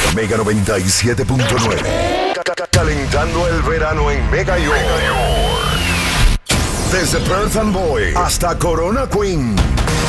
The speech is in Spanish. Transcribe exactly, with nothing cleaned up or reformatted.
Mega noventa y siete punto nueve. Calentando el verano en Mega York. Desde Perth Amboy hasta Corona Queen.